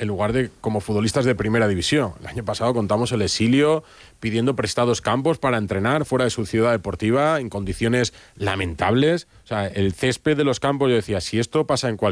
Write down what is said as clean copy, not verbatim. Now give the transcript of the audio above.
en lugar de como futbolistas de primera división. El año pasado contamos el exilio pidiendo prestados campos para entrenar fuera de su ciudad deportiva en condiciones lamentables. O sea, el césped de los campos, yo decía, si esto pasa en cualquier